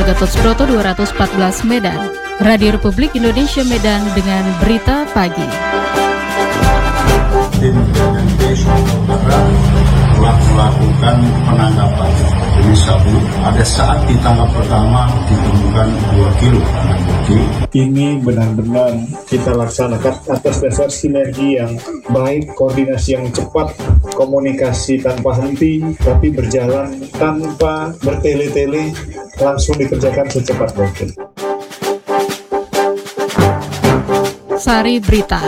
Gatot Subroto 214 Medan. Radio Republik Indonesia Medan dengan berita pagi. Tim BNNP Sumatera Utara telah melakukan penangkapan jenis sabu. Pada saat ditangkap pertama ditemukan 2 kilo barang bukti. Ini benar-benar kita laksanakan atas dasar sinergi yang baik, koordinasi yang cepat, komunikasi tanpa henti, tapi berjalan tanpa bertele-tele, langsung dikerjakan secepat mungkin. Sari Berita.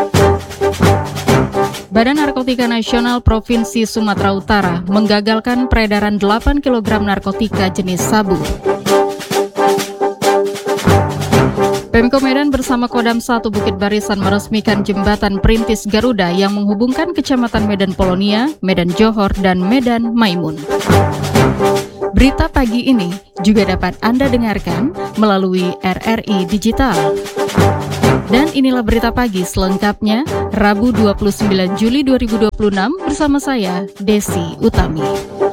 Badan Narkotika Nasional Provinsi Sumatera Utara menggagalkan peredaran 8 kg narkotika jenis sabu. Pemko Medan bersama Kodam 1 Bukit Barisan meresmikan jembatan Perintis Garuda yang menghubungkan Kecamatan Medan Polonia, Medan Johor, dan Medan Maimun. Berita pagi ini juga dapat Anda dengarkan melalui RRI Digital. Dan inilah berita pagi selengkapnya, Rabu 29 Juli 2026 bersama saya, Desi Utami.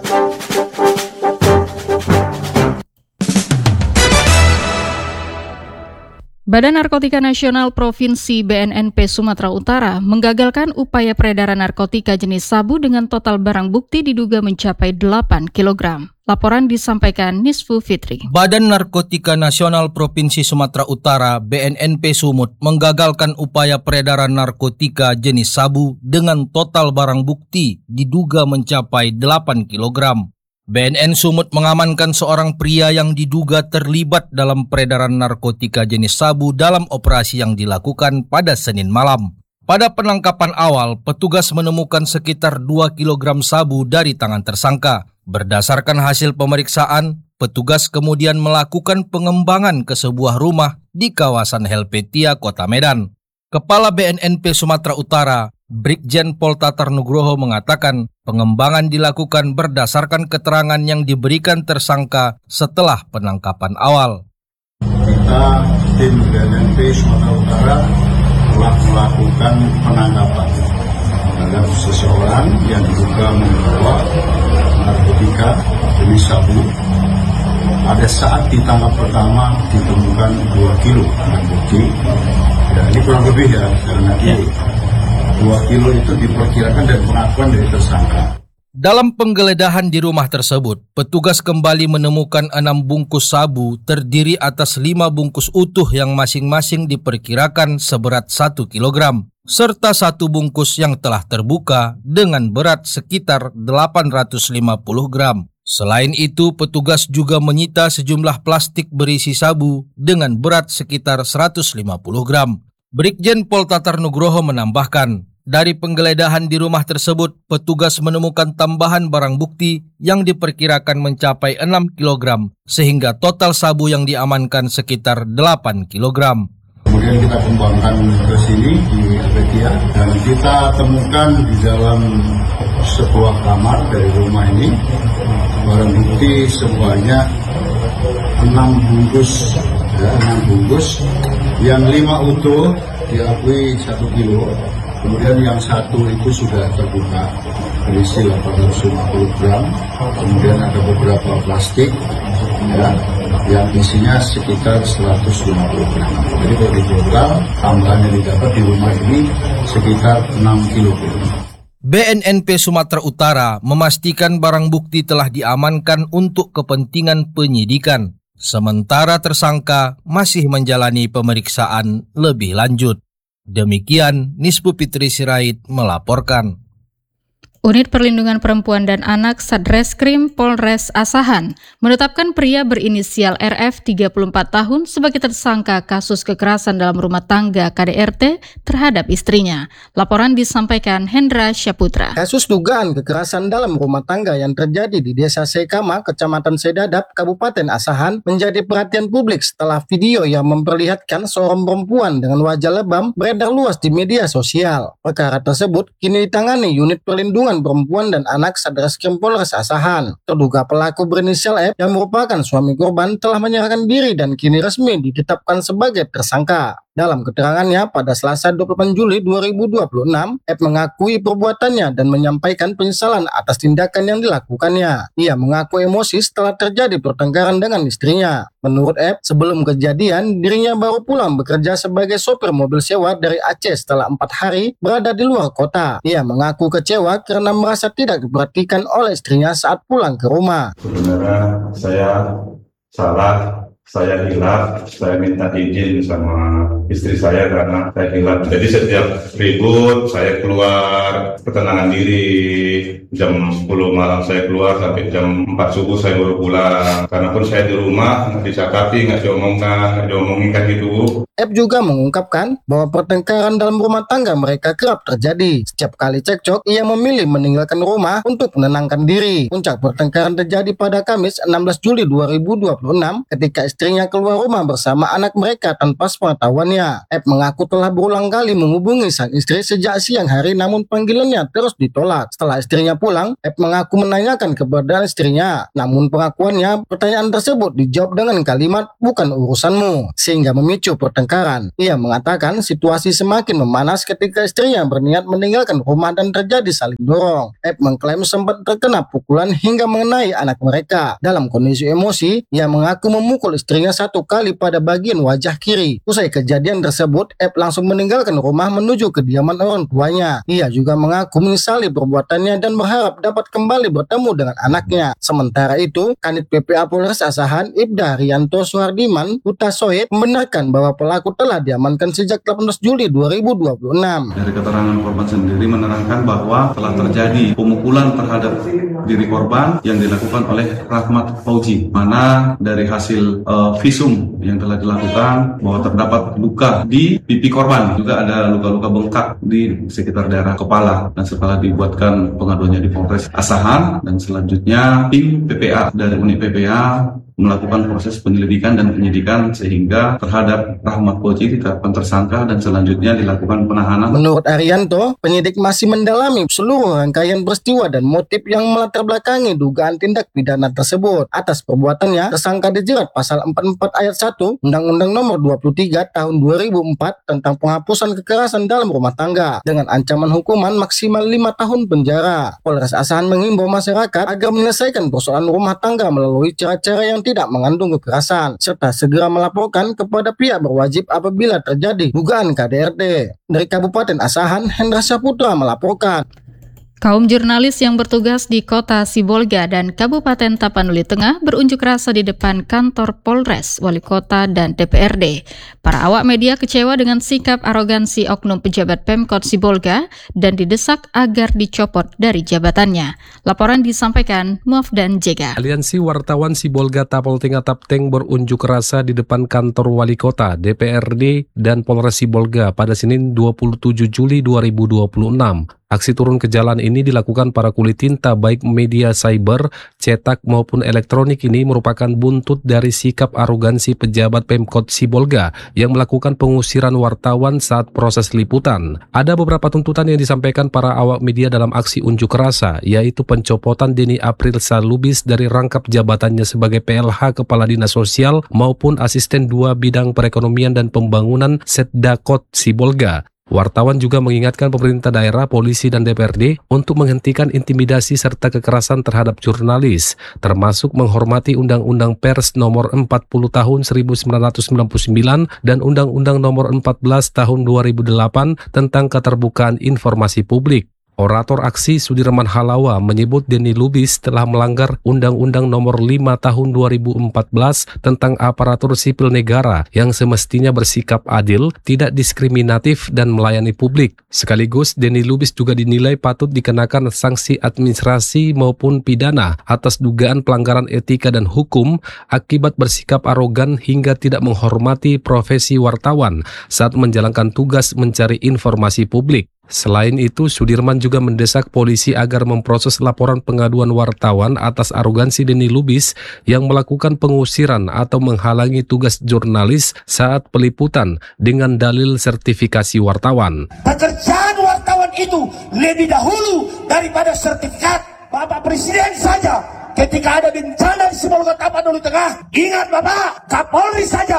Badan Narkotika Nasional Provinsi BNNP Sumatera Utara menggagalkan upaya peredaran narkotika jenis sabu dengan total barang bukti diduga mencapai 8 kg. Laporan disampaikan Nisfu Fitri. Badan Narkotika Nasional Provinsi Sumatera Utara BNNP Sumut menggagalkan upaya peredaran narkotika jenis sabu dengan total barang bukti diduga mencapai 8 kg. BNN Sumut mengamankan seorang pria yang diduga terlibat dalam peredaran narkotika jenis sabu dalam operasi yang dilakukan pada Senin malam. Pada penangkapan awal, petugas menemukan sekitar 2 kg sabu dari tangan tersangka. Berdasarkan hasil pemeriksaan, petugas kemudian melakukan pengembangan ke sebuah rumah di kawasan Helvetia, Kota Medan. Kepala BNNP Sumatera Utara, Brigjen Pol Tatar Nugroho mengatakan pengembangan dilakukan berdasarkan keterangan yang diberikan tersangka setelah penangkapan awal. Kita tim BNNP Sumatera Utara telah melakukan penangkapan terhadap seseorang yang diduga membawa narkotika jenis sabu. Pada saat ditangkap pertama ditemukan 2 kilo barang bukti. Ya, ini kurang lebih ya, karena 2 kilo itu diperkirakan dari pengakuan dari tersangka. Dalam penggeledahan di rumah tersebut, petugas kembali menemukan 6 bungkus sabu terdiri atas 5 bungkus utuh yang masing-masing diperkirakan seberat 1 kg, serta 1 bungkus yang telah terbuka dengan berat sekitar 850 gram. Selain itu, petugas juga menyita sejumlah plastik berisi sabu dengan berat sekitar 150 gram. Brigjen Pol Tatar Nugroho menambahkan, dari penggeledahan di rumah tersebut, petugas menemukan tambahan barang bukti yang diperkirakan mencapai 6 kg, sehingga total sabu yang diamankan sekitar 8 kg. Kemudian kita kembangkan ke sini di Helvetia dan kita temukan di dalam sebuah kamar dari rumah ini barang bukti sebanyak 6 bungkus, 6 bungkus, yang 5 utuh diakui 1 kilo. Kemudian yang 1 itu sudah terbuka, berisi 850 gram. Kemudian ada beberapa plastik yang isinya sekitar 150 gram. Jadi dari total tambahan yang didapat di rumah ini sekitar 6 kilo. BNNP Sumatera Utara memastikan barang bukti telah diamankan untuk kepentingan penyidikan. Sementara tersangka masih menjalani pemeriksaan lebih lanjut. Demikian Nispu Fitri Sirait melaporkan. Unit Perlindungan Perempuan dan Anak Satreskrim Polres Asahan menetapkan pria berinisial RF 34 tahun sebagai tersangka kasus kekerasan dalam rumah tangga KDRT terhadap istrinya. Laporan disampaikan Hendra Syaputra. Kasus dugaan kekerasan dalam rumah tangga yang terjadi di Desa Sekama, Kecamatan Sedadap, Kabupaten Asahan menjadi perhatian publik setelah video yang memperlihatkan seorang perempuan dengan wajah lebam beredar luas di media sosial. Perkara tersebut kini ditangani Unit Perlindungan Perempuan dan Anak Satreskrim Polres Asahan. Terduga pelaku berinisial F yang merupakan suami korban telah menyerahkan diri dan kini resmi ditetapkan sebagai tersangka. Dalam keterangannya pada Selasa 28 Juli 2026, F mengakui perbuatannya dan menyampaikan penyesalan atas tindakan yang dilakukannya. Ia mengaku emosi setelah terjadi pertengkaran dengan istrinya. Menurut F, sebelum kejadian, dirinya baru pulang bekerja sebagai sopir mobil sewa dari Aceh setelah 4 hari berada di luar kota. Ia mengaku kecewa karena merasa tidak diperhatikan oleh istrinya saat pulang ke rumah. Sebenarnya saya salah, saya hilaf, saya minta izin sama istri saya karena saya hilaf. Jadi setiap ribut saya keluar ketenangan diri, jam 10 malam saya keluar sampai jam 4 subuh saya baru pulang. Karena pun saya di rumah nggak disakati, nggak diomongin kan gitu. F juga mengungkapkan bahwa pertengkaran dalam rumah tangga mereka kerap terjadi. Setiap kali cekcok, ia memilih meninggalkan rumah untuk menenangkan diri. Puncak pertengkaran terjadi pada Kamis 16 Juli 2026 ketika istrinya keluar rumah bersama anak mereka tanpa sepengetahuannya. F mengaku telah berulang kali menghubungi sang istri sejak siang hari namun panggilannya terus ditolak. Setelah istrinya pulang, F mengaku menanyakan keberadaan istrinya. Namun pengakuannya, pertanyaan tersebut dijawab dengan kalimat bukan urusanmu, sehingga memicu pertengkaran. Ia mengatakan situasi semakin memanas ketika istrinya berniat meninggalkan rumah dan terjadi saling dorong. F mengklaim sempat terkena pukulan hingga mengenai anak mereka. Dalam kondisi emosi, ia mengaku memukul istrinya 1 kali pada bagian wajah kiri. Usai kejadian tersebut, F langsung meninggalkan rumah menuju kediaman orang tuanya. Ia juga mengaku menyesali perbuatannya dan berharap dapat kembali bertemu dengan anaknya. Sementara itu, Kanit PPA Polres Asahan Ibda Rianto Suhardiman Huta Sohid membenarkan bahwa pelaku telah diamankan sejak 18 Juli 2026. Dari keterangan korban sendiri menerangkan bahwa telah terjadi pemukulan terhadap diri korban yang dilakukan oleh Rahmat Fauji, mana dari hasil visum yang telah dilakukan bahwa terdapat luka di pipi korban, juga ada luka-luka bengkak di sekitar daerah kepala, dan setelah dibuatkan pengaduannya di Polres Asahan dan selanjutnya tim PPA dari unit PPA melakukan proses penyelidikan dan penyidikan sehingga terhadap Rahmat Fauji ditetapkan tersangka dan selanjutnya dilakukan penahanan. Menurut Arianto, penyidik masih mendalami seluruh rangkaian peristiwa dan motif yang melatar belakangi dugaan tindak pidana tersebut. Atas perbuatannya, tersangka dijerat pasal 44 ayat 1 Undang-Undang Nomor 23 Tahun 2004 tentang penghapusan kekerasan dalam rumah tangga dengan ancaman hukuman maksimal 5 tahun penjara. Polres Asahan mengimbau masyarakat agar menyelesaikan persoalan rumah tangga melalui cara-cara yang tidak mengandung kekerasan, serta segera melaporkan kepada pihak berwajib apabila terjadi dugaan KDRT. Dari Kabupaten Asahan, Hendra Saputra melaporkan. Kaum jurnalis yang bertugas di Kota Sibolga dan Kabupaten Tapanuli Tengah berunjuk rasa di depan kantor Polres, Wali Kota, dan DPRD. Para awak media kecewa dengan sikap arogansi oknum pejabat Pemkot Sibolga dan didesak agar dicopot dari jabatannya. Laporan disampaikan Muafdan Jega. Aliansi Wartawan Sibolga Tapol Tengah Tapteng berunjuk rasa di depan kantor Wali Kota, DPRD, dan Polres Sibolga pada Senin 27 Juli 2026. Aksi turun ke jalan ini dilakukan para kulit tinta baik media cyber, cetak maupun elektronik ini merupakan buntut dari sikap arogansi pejabat Pemkot Sibolga yang melakukan pengusiran wartawan saat proses liputan. Ada beberapa tuntutan yang disampaikan para awak media dalam aksi unjuk rasa, yaitu pencopotan Denny Aprilsa Lubis dari rangkap jabatannya sebagai PLH Kepala Dinas Sosial maupun Asisten 2 Bidang Perekonomian dan Pembangunan Setdakot Sibolga. Wartawan juga mengingatkan pemerintah daerah, polisi, dan DPRD untuk menghentikan intimidasi serta kekerasan terhadap jurnalis, termasuk menghormati Undang-Undang Pers Nomor 40 Tahun 1999 dan Undang-Undang Nomor 14 Tahun 2008 tentang keterbukaan informasi publik. Orator aksi Sudirman Halawa menyebut Denny Lubis telah melanggar Undang-Undang Nomor 5 Tahun 2014 tentang aparatur sipil negara yang semestinya bersikap adil, tidak diskriminatif, dan melayani publik. Sekaligus, Denny Lubis juga dinilai patut dikenakan sanksi administrasi maupun pidana atas dugaan pelanggaran etika dan hukum akibat bersikap arogan hingga tidak menghormati profesi wartawan saat menjalankan tugas mencari informasi publik. Selain itu, Sudirman juga mendesak polisi agar memproses laporan pengaduan wartawan atas arogansi Denny Lubis yang melakukan pengusiran atau menghalangi tugas jurnalis saat peliputan dengan dalil sertifikasi wartawan. Pekerjaan wartawan itu lebih dahulu daripada sertifikat. Bapak Presiden saja ketika ada bencana di Sibolga Tapanuli Tengah, ingat Bapak, Kapolri saja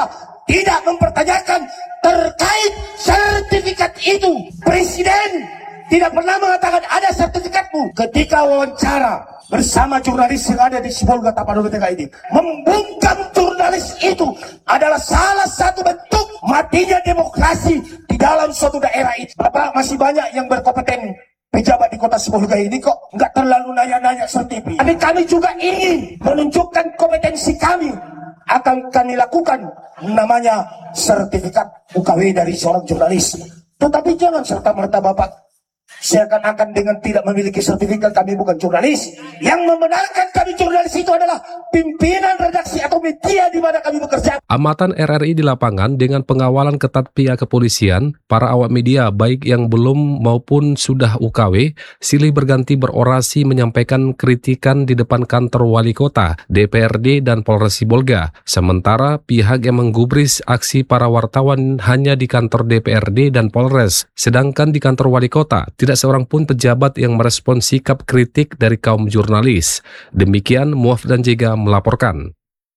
tidak mempertanyakan terkait sertifikat itu. Presiden tidak pernah mengatakan ada sertifikatmu ketika wawancara bersama jurnalis yang ada di Sibolga Tapanuli ini. Membungkam jurnalis itu adalah salah satu bentuk matinya demokrasi di dalam suatu daerah itu. Bapak, masih banyak yang berkompeten pejabat di kota Sibolga ini kok nggak terlalu nanya-nanya sertifikat. Tapi kami juga ingin menunjukkan kompetensi kami. Akan kami lakukan namanya sertifikat UKW dari seorang jurnalis. Tetapi jangan serta-merta Bapak seakan-akan dengan tidak memiliki sertifikat kami bukan jurnalis. Yang membenarkan kami jurnalis itu adalah pimpinan redaksi atau media di mana kami bekerja. Amatan RRI di lapangan dengan pengawalan ketat pihak kepolisian, para awak media baik yang belum maupun sudah UKW silih berganti berorasi menyampaikan kritikan di depan kantor wali kota, DPRD dan Polres Sibolga. Sementara pihak yang menggubris aksi para wartawan hanya di kantor DPRD dan Polres, sedangkan di kantor wali kota tidak seorang pun pejabat yang merespon sikap kritik dari kaum jurnalis. Demikian Muaf dan Jega melaporkan.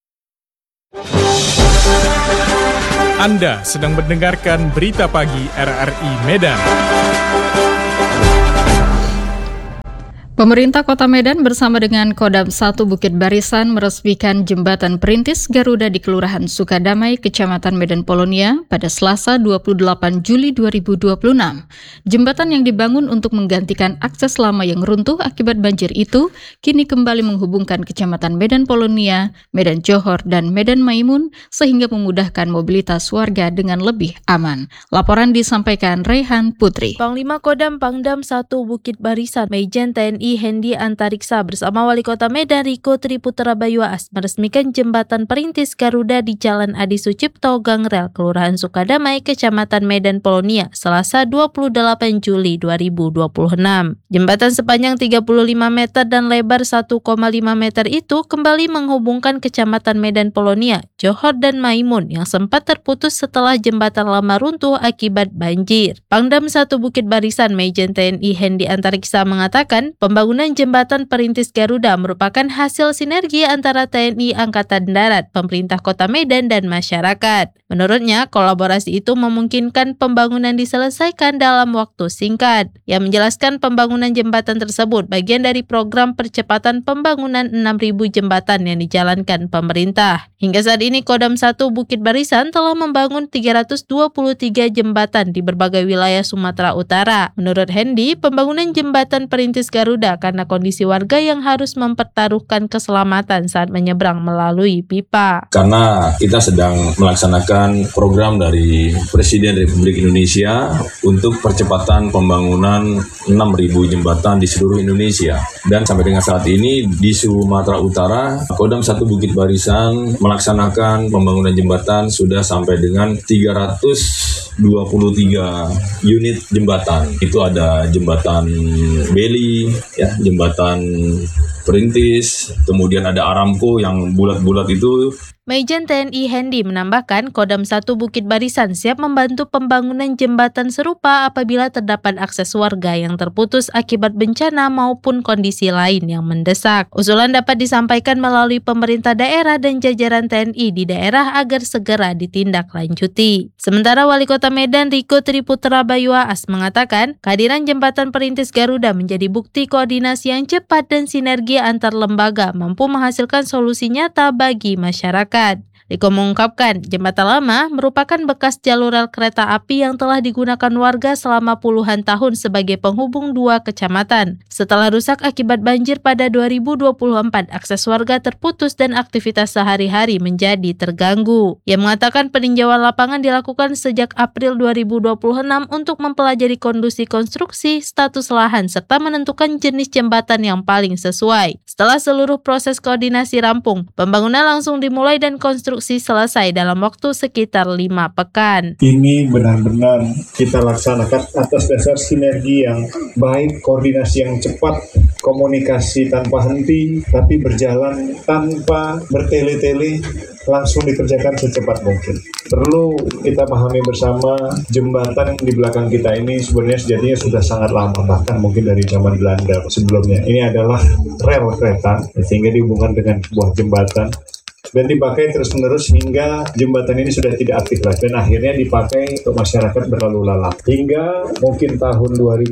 Anda sedang mendengarkan berita pagi RRI Medan. Pemerintah Kota Medan bersama dengan Kodam 1 Bukit Barisan meresmikan jembatan perintis Garuda di Kelurahan Sukadamai, Kecamatan Medan Polonia pada Selasa 28 Juli 2026. Jembatan yang dibangun untuk menggantikan akses lama yang runtuh akibat banjir itu kini kembali menghubungkan Kecamatan Medan Polonia, Medan Johor, dan Medan Maimun sehingga memudahkan mobilitas warga dengan lebih aman. Laporan disampaikan Rehan Putri. Panglima Kodam Pangdam 1 Bukit Barisan Majen TNI Hendi Antariksa bersama Wali Kota Medan Riko Triputra Bayuas meresmikan jembatan perintis Garuda di Jalan Adi Sucipto Gangrel, Kelurahan Sukadamai, Kecamatan Medan Polonia, Selasa 28 Juli 2026. Jembatan sepanjang 35 meter dan lebar 1,5 meter itu kembali menghubungkan Kecamatan Medan Polonia, Johor dan Maimun yang sempat terputus setelah jembatan lama runtuh akibat banjir. Pangdam 1 Bukit Barisan Majen TNI Hendi Antariksa mengatakan pembangunan jembatan perintis Garuda merupakan hasil sinergi antara TNI Angkatan Darat, pemerintah Kota Medan, dan masyarakat. Menurutnya, kolaborasi itu memungkinkan pembangunan diselesaikan dalam waktu singkat. Yang menjelaskan pembangunan jembatan tersebut bagian dari program percepatan pembangunan 6.000 jembatan yang dijalankan pemerintah. Hingga saat ini, Kodam 1 Bukit Barisan telah membangun 323 jembatan di berbagai wilayah Sumatera Utara. Menurut Hendi, pembangunan jembatan perintis Garuda karena kondisi warga yang harus mempertaruhkan keselamatan saat menyeberang melalui pipa. Karena kita sedang melaksanakan program dari Presiden Republik Indonesia untuk percepatan pembangunan 6.000 jembatan di seluruh Indonesia. Dan sampai dengan saat ini di Sumatera Utara, Kodam 1 Bukit Barisan melaksanakan pembangunan jembatan sudah sampai dengan 323 unit jembatan. Itu ada jembatan Beli, ya, jembatan perintis, kemudian ada Aramco yang bulat-bulat itu. Majen TNI Hendi menambahkan Kodam 1 Bukit Barisan siap membantu pembangunan jembatan serupa apabila terdapat akses warga yang terputus akibat bencana maupun kondisi lain yang mendesak. Usulan dapat disampaikan melalui pemerintah daerah dan jajaran TNI di daerah agar segera ditindaklanjuti. Sementara Wali Kota Medan Riko Triputra Bayuas mengatakan kehadiran jembatan perintis Garuda menjadi bukti koordinasi yang cepat dan sinergi antar lembaga mampu menghasilkan solusi nyata bagi masyarakat. Riko mengungkapkan, jembatan lama merupakan bekas jalur rel kereta api yang telah digunakan warga selama puluhan tahun sebagai penghubung dua kecamatan. Setelah rusak akibat banjir pada 2024, akses warga terputus dan aktivitas sehari-hari menjadi terganggu. Ia mengatakan peninjauan lapangan dilakukan sejak April 2026 untuk mempelajari kondisi konstruksi, status lahan, serta menentukan jenis jembatan yang paling sesuai. Setelah seluruh proses koordinasi rampung, pembangunan langsung dimulai dan konstruksi selesai dalam waktu sekitar 5 pekan. Ini benar-benar kita laksanakan atas dasar sinergi yang baik, koordinasi yang cepat, komunikasi tanpa henti, tapi berjalan tanpa bertele-tele, langsung dikerjakan secepat mungkin. Perlu kita pahami bersama, jembatan di belakang kita ini sebenarnya sejatinya sudah sangat lama, bahkan mungkin dari zaman Belanda sebelumnya. Ini adalah rel kereta, sehingga dihubungkan dengan sebuah jembatan. dan dipakai terus-menerus hingga jembatan ini sudah tidak aktif lagi dan akhirnya dipakai untuk masyarakat berlalu lalang. Hingga mungkin tahun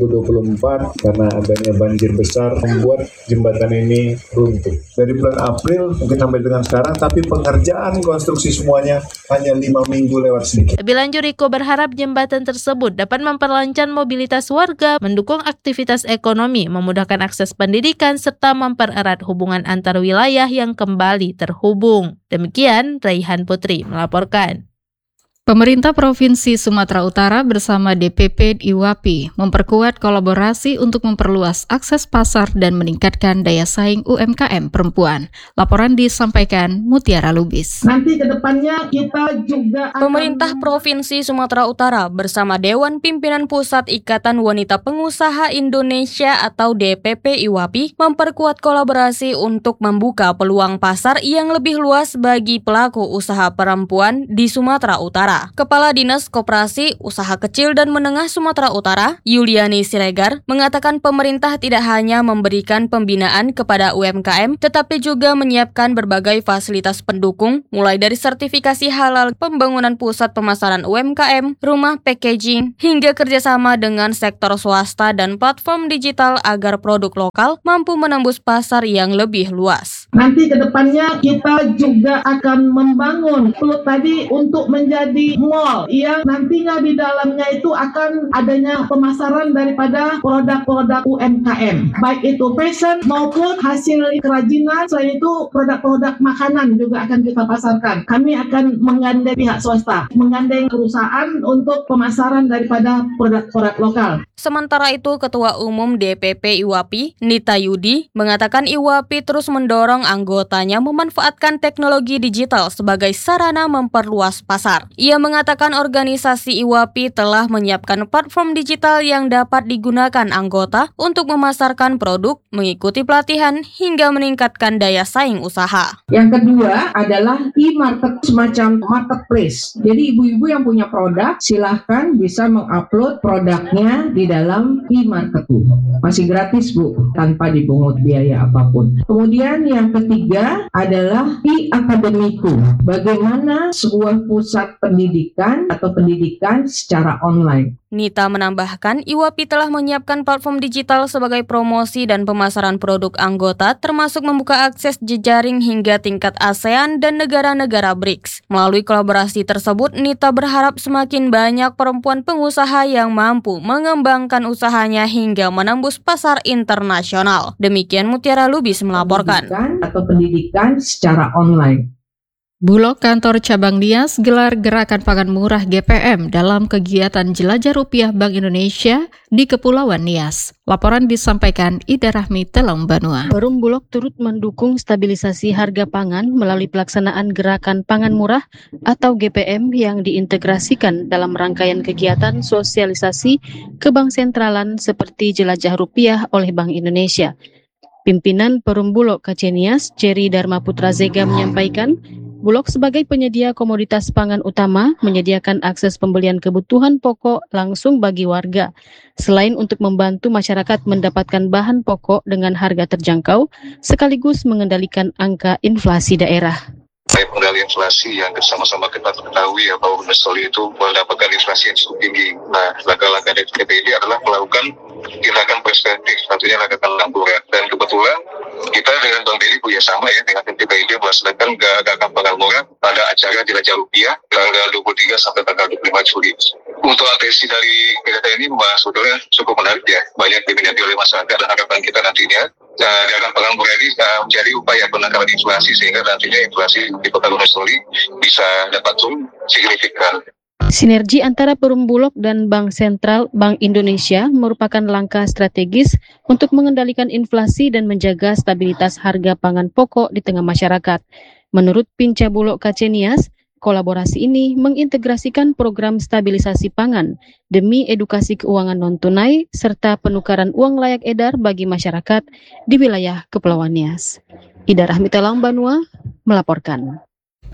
2024 karena adanya banjir besar membuat jembatan ini runtuh. Dari bulan April mungkin sampai dengan sekarang, tapi pengerjaan konstruksi semuanya hanya 5 minggu lewat sedikit. Lebih lanjut, Riko berharap jembatan tersebut dapat memperlancar mobilitas warga, mendukung aktivitas ekonomi, memudahkan akses pendidikan, serta mempererat hubungan antar wilayah yang kembali terhubung. Demikian, Raihan Putri melaporkan. Pemerintah Provinsi Sumatera Utara bersama DPP IWAPI memperkuat kolaborasi untuk memperluas akses pasar dan meningkatkan daya saing UMKM perempuan. Laporan disampaikan Mutiara Lubis. Nanti ke depannya kita juga Pemerintah Provinsi Sumatera Utara bersama Dewan Pimpinan Pusat Ikatan Wanita Pengusaha Indonesia atau DPP IWAPI memperkuat kolaborasi untuk membuka peluang pasar yang lebih luas bagi pelaku usaha perempuan di Sumatera Utara. Kepala Dinas Koperasi, Usaha Kecil dan Menengah Sumatera Utara, Yuliani Siregar, mengatakan pemerintah tidak hanya memberikan pembinaan kepada UMKM, tetapi juga menyiapkan berbagai fasilitas pendukung, mulai dari sertifikasi halal, pembangunan pusat pemasaran UMKM, rumah packaging, hingga kerjasama dengan sektor swasta dan platform digital agar produk lokal mampu menembus pasar yang lebih luas. Nanti ke depannya kita juga akan membangun tadi untuk menjadi mall yang nantinya di dalamnya itu akan adanya pemasaran daripada produk-produk UMKM, baik itu fashion maupun hasil kerajinan. Selain itu produk-produk makanan juga akan kita pasarkan. Kami akan menggandeng pihak swasta, menggandeng perusahaan untuk pemasaran daripada produk-produk lokal. Sementara itu, Ketua Umum DPP IWAPI, Nita Yudi, mengatakan IWAPI terus mendorong anggotanya memanfaatkan teknologi digital sebagai sarana memperluas pasar. Ia mengatakan organisasi IWAPI telah menyiapkan platform digital yang dapat digunakan anggota untuk memasarkan produk, mengikuti pelatihan, hingga meningkatkan daya saing usaha. Yang kedua adalah e-market, semacam marketplace. Jadi ibu-ibu yang punya produk, silahkan bisa mengupload produknya di dalam e-market. Masih gratis, Bu, tanpa dipungut biaya apapun. Kemudian yang ketiga adalah e-akademiku. Bagaimana sebuah pusat pendidikan atau pendidikan secara online. Nita menambahkan, IWAPI telah menyiapkan platform digital sebagai promosi dan pemasaran produk anggota, termasuk membuka akses jejaring hingga tingkat ASEAN dan negara-negara BRICS. Melalui kolaborasi tersebut, Nita berharap semakin banyak perempuan pengusaha yang mampu mengembangkan usahanya hingga menembus pasar internasional. Demikian Mutiara Lubis melaporkan. Pendidikan secara online. Bulog Kantor Cabang Nias gelar Gerakan Pangan Murah GPM dalam kegiatan Jelajah Rupiah Bank Indonesia di Kepulauan Nias. Laporan disampaikan Ida Rahmi Telong Banua. Perum Bulog turut mendukung stabilisasi harga pangan melalui pelaksanaan Gerakan Pangan Murah atau GPM yang diintegrasikan dalam rangkaian kegiatan sosialisasi ke Bank Sentralan seperti Jelajah Rupiah oleh Bank Indonesia. Pimpinan Perum Bulog KC Nias, Jerry Dharma Putra Zega menyampaikan, Bulog sebagai penyedia komoditas pangan utama menyediakan akses pembelian kebutuhan pokok langsung bagi warga. Selain untuk membantu masyarakat mendapatkan bahan pokok dengan harga terjangkau, sekaligus mengendalikan angka inflasi daerah. Pengendalian inflasi yang sama-sama kita ketahui bahwa Indonesia itu mendapatkan inflasi yang cukup tinggi. Nah, langkah-langkah dari DPD adalah melakukan tindakan preventif, satunya langkah murah. Dan kebetulan kita dengan Bank BRI punya sama ya dengan DPD melaksanakan Gerakan Pangan Murah pada acara Jelajah Rupiah tanggal 23 sampai tanggal 25 Juli. Untuk atensi dari kegiatan ini sebetulnya cukup menarik ya, banyak diminati oleh masyarakat dan harapan kita nantinya Gerakan Pangan Murah ini menjadi upaya penangkalan inflasi sehingga nantinya inflasi di Kota Gunung Soli bisa dapat turun signifikan. Sinergi antara Perum Bulog dan Bank Sentral Bank Indonesia merupakan langkah strategis untuk mengendalikan inflasi dan menjaga stabilitas harga pangan pokok di tengah masyarakat. Menurut Pinca Bulog KC Nias, kolaborasi ini mengintegrasikan program stabilisasi pangan demi edukasi keuangan non-tunai serta penukaran uang layak edar bagi masyarakat di wilayah Kepulauan Nias. Ida Rahmi Telong Banua melaporkan.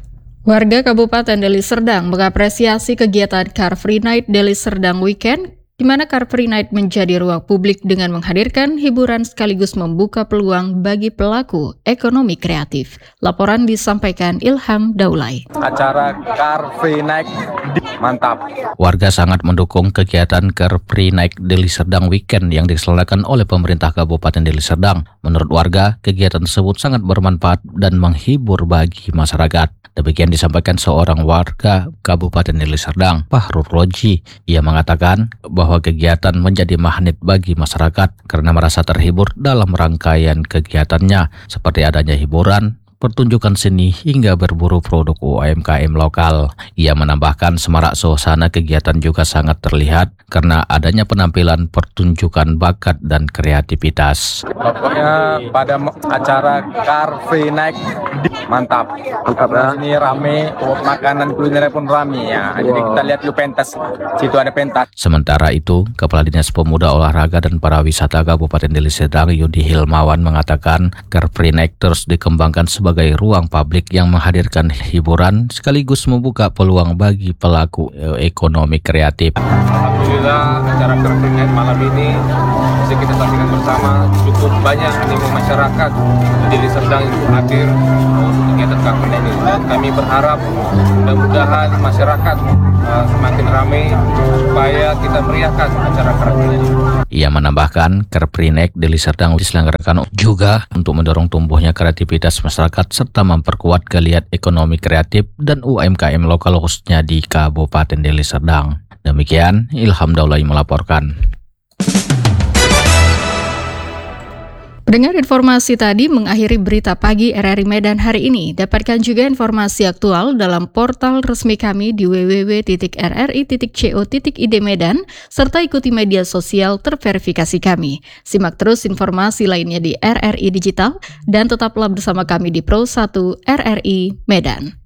Warga Kabupaten Deli Serdang mengapresiasi kegiatan Car Free Night Deli Serdang Weekend di mana Car Free Night menjadi ruang publik dengan menghadirkan hiburan sekaligus membuka peluang bagi pelaku ekonomi kreatif. Laporan disampaikan Ilham Daulay. Acara Car Free Night mantap. Warga sangat mendukung kegiatan Car Free Night Deli Serdang Weekend yang diselenggarakan oleh pemerintah Kabupaten Deli Serdang. Menurut warga, kegiatan tersebut sangat bermanfaat dan menghibur bagi masyarakat. Demikian disampaikan seorang warga Kabupaten Deli Serdang, Fahrul Roji. Ia mengatakan bahwa kegiatan menjadi magnet bagi masyarakat karena merasa terhibur dalam rangkaian kegiatannya, seperti adanya hiburan, pertunjukan seni hingga berburu produk UMKM lokal. Ia menambahkan semarak suasana kegiatan juga sangat terlihat karena adanya penampilan pertunjukan bakat dan kreativitas. Pokoknya pada acara Car Free Night mantap. Mantap. Ini rame, makanan kulinernya pun rame ya. Jadi kita lihat dulu pentas, situ ada pentas. Sementara itu, Kepala Dinas Pemuda Olahraga dan Pariwisata Kabupaten Deli Serdang Yudi Hilmawan mengatakan Car Free Night terus dikembangkan sebagai ruang publik yang menghadirkan hiburan sekaligus membuka peluang bagi pelaku ekonomi kreatif. Alhamdulillah acara Car Free Night malam ini bisa kita saksikan bersama, cukup banyak animo masyarakat di Deli Serdang itu hadir untuk kegiatan Car Free Night ini. Kami berharap mudah-mudahan masyarakat semakin ramai supaya kita meriahkan acara Car Free Night. Ia menambahkan Car Free Night Deli Serdang diselenggarakan juga untuk mendorong tumbuhnya kreativitas masyarakat serta memperkuat geliat ekonomi kreatif dan UMKM lokal khususnya di Kabupaten Deli Serdang. Demikian Ilham Daulay melaporkan. Pendengar, informasi tadi mengakhiri berita pagi RRI Medan hari ini. Dapatkan juga informasi aktual dalam portal resmi kami di www.rri.co.id Medan, serta ikuti media sosial terverifikasi kami. Simak terus informasi lainnya di RRI Digital, dan tetaplah bersama kami di Pro 1 RRI Medan.